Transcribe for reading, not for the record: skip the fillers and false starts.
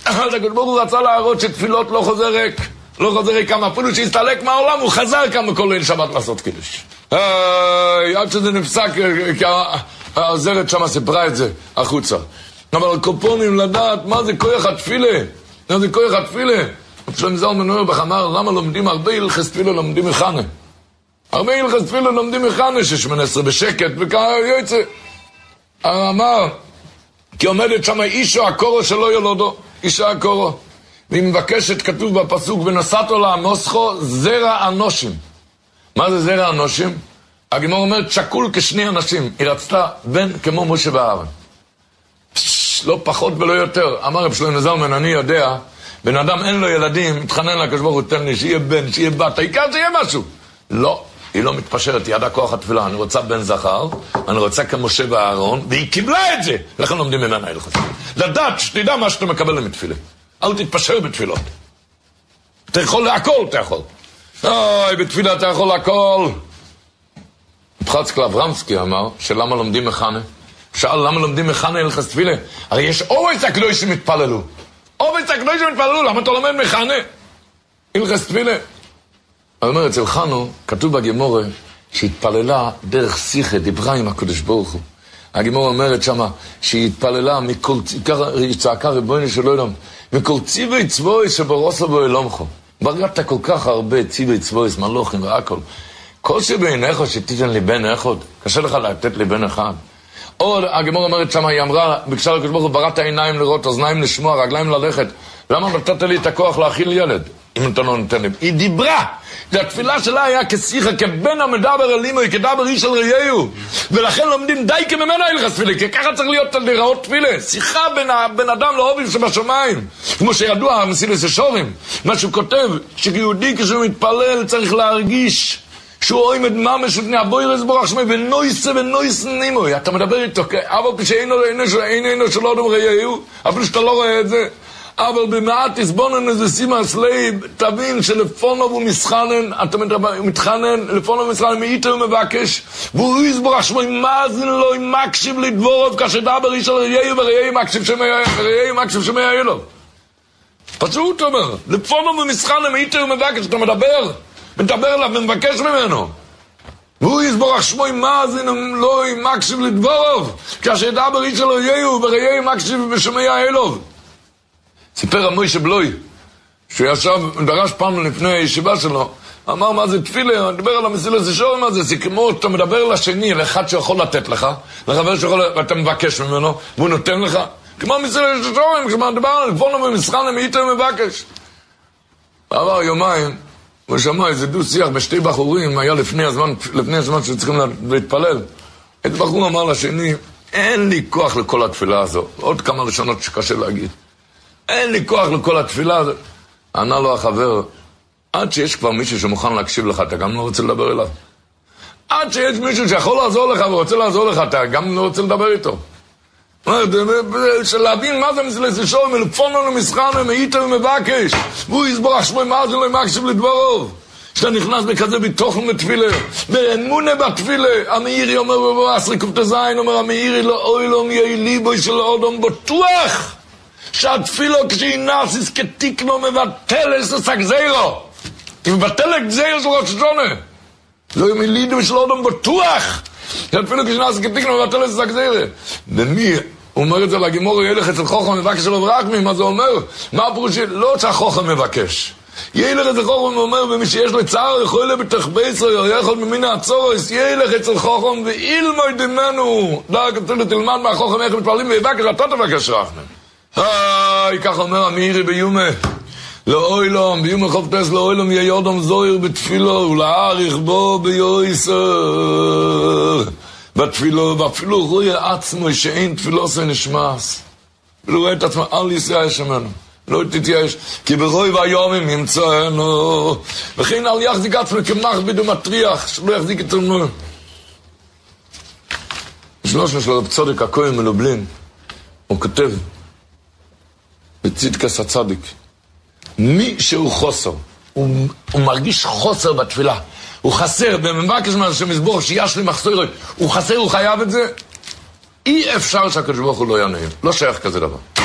אז הקדוש ברוך הוא רצה להראות שתפילות לא חוזר ריק. לא חוזר ריק כמה, אפילו שהסתלק מהעולם, הוא חזר כמה כל ליל שבת לעשות קידוש. עד שזה נפסק, כי העוזרת שמה סיפרה את זה החוצה. אבל הקופונים לדעת מה זה כוח התפילה. מה זה כוח התפילה. שלום זלמן אוירבך אמר, למה לומדים הרבה הלכס תפילה לומדים מחנה? הרבה הלכס תפילה לומדים מחנה, 18 בשקט, וככה יוצא. אמר, כי עומדת שם אישו הקורו שלא ילודו, אישו הקורו. והיא מבקשת, כתוב בפסוק, ונשאתו לעמוסכו זרע אנושים. מה זה זרע אנושים? הגמרא אומרת, שקול כשני אנשים. היא רצתה בן כמו משה ואהרון. לא פחות ולא יותר. אמר רב שלמה זלמן, אני יודע, בן אדם אין לו ילדים, מתחנן לקדוש ברוך הוא, תן לי שיהיה בן, שיהיה בת, העיקר שיהיה משהו. לא, היא לא מתפשרת, היא ידעה כוח התפילה, אני רוצה בן זכר, אני רוצה כמשה ואהרון, והיא קיבלה את זה. לכן לומדים ממנה הלכות. לדעת שתדע מה שאתה מקבל למתפילה. אל תתפשר בתפילות. אתה יכול להכל, אתה יכול. אוי, בתפילה אתה יכול להכל. יצחק אברמסקי אמר, שלמה לומדים מחנה? שאל למה לומדים מחנה הלכות תפילה? הרי יש אורץ הקדושים התפללו. אורץ הקדושים התפללו, למה אתה לומד מחנה? הלכות תפילה. אני אומר, אצל חנו, כתוב בגמורה, שהתפללה דרך שיחה, דיברה עם הקדוש ברוך הוא. הגמורה אומרת שמה, שהיא התפללה מכל, היא צעקה ריבונו של עולם, מכל ציווי צבוי שברוסו בו אלומכו. ברגעת כל כך הרבה ציווי צבוי, מלוכים והכל. כל שבעיניך שתיתן לי בן אחד, קשה לך לתת לי בן אחד. או הגמורה אומרת שמה, היא אמרה, ביקשה לקדוש ברוך הוא, בראת העיניים לראות, אוזניים לשמוע, רגליים ללכת. למה נתת לי את הכוח להאכיל ילד? אם אתה לא נותן לי. היא דיברה. והתפילה שלה היה כשיחה, כבן המדבר אלימו, כדבר איש על ראיהו. ולכן לומדים די כממנה הלכות תפילה, כי ככה צריך להיות לראות תפילה. שיחה בין אדם לאובים שבשמיים. כמו שידוע, מסילס השורים. מה שהוא כותב, שיהודי כשהוא מתפלל צריך להרגיש שהוא רואים את ממש ופני הבוירס ברוך שמי ונויס נימוי. אתה מדבר איתו, אבל כשאינו שלא אדם ראיהו, אפילו שאתה לא רואה את זה. אבל במעט תסבונן איזה סימה סלייב, תבין שלפונו הוא מסחנן, אתה מתחנן, לפונו הוא מסחנן, מאיתו הוא מבקש, והוא יסבור שמו, מאזין לו, מקשיב לדבורוב, כשדבר איש על ראיהו, וראיהו מקשיב שמי האלוב. פשוט אומר, לפונו הוא מסחנן, מאיתו הוא מבקש, אתה מדבר אליו ומבקש ממנו. והוא יסבור שמו, מאזין לו, מקשיב לדבורוב, כשדבר איש על ראיהו, וראיהו מקשיב בשמי האלוב. סיפר המוישה בלוי, שהוא ישב, דרש פעם לפני הישיבה שלו, אמר מה זה תפילה, מדבר על המסילת השורים הזה, זה כמו שאתה מדבר לשני, לאחד שיכול לתת לך, לחבר שיכול, ואתה מבקש ממנו, והוא נותן לך, כמו המסילת השורים, כשאתה מדבר על לפונו במסחנה, מאיתו מבקש. עבר יומיים, הוא שמע איזה דו שיח בשתי בחורים, היה לפני הזמן שצריכים להתפלל. את בחור אמר לשני, אין לי כוח לכל התפילה הזו, עוד כמה לשונות שקשה להגיד. אין לי כוח לכל התפילה הזאת. ענה לו החבר, עד שיש כבר מישהו שמוכן להקשיב לך, אתה גם לא רוצה לדבר אליו. עד שיש מישהו שיכול לעזור לך ורוצה לעזור לך, אתה גם לא רוצה לדבר איתו. להבין מה זה מסילת השורים, מלפונו למסחנו, מאיתו ומבקש, והוא יסבור שמו, מה זה לא מקשיב לדברו. שאתה נכנס בכזה ביטוחן בתפילה, באמונה בתפילה, המאירי אומר בבאסרי קופטזיין, אומר המאירי לא אוי לא מי ליבוי של אודום בטוח. שהתפילו כשהיא נאסיס כתיקנו מבטלת את הגזירו. היא מבטלת גזירו של ראש השונה. לא מילידו של אדם בטוח. שהתפילו כשהיא נאסיס כתיקנו מבטלת את הגזירו. ומי? הוא אומר את זה לגמור, ילך אצל חוכם מבקש שלו ורחמים, מה זה אומר? מה הפירוש? לא שהחוכם מבקש. ילך אצל חוכם ואומר, ומי שיש לו צער יכול לבטח בישראל, יכול ממין העצורס, ילך אצל חוכם ואילמוי דמנו. תלמד מהחוכם איך מתפעלים ויבקש, אתה תבקש רחמים. ככה אומר המאירי ביומה לאוילום, ביומה חופטס לאוילום יהיה יודום זוהיר בתפילו ולהעריך בו ביועיסר בתפילו, ואפילו רואי עצמו שאין תפילו זה נשמס ולא רואה את עצמו, אל יתייאש ממנו, לא תתייאש, כי ברוי והיומים ימצאנו וכן אל יחזיק עצמו כמכביד ומטריח, שלא יחזיק את עצמו. שלוש של רב צודק הכהן מלובלין, הוא כותב בצדקת הצדיק, מי שהוא חוסר, הוא מרגיש חוסר בתפילה, הוא חסר, במבקש מהשם יסבור שיש לי מחסורת, הוא חסר, הוא חייב את זה, אי אפשר שהקדוש ברוך הוא לא יענה, לא שייך כזה דבר.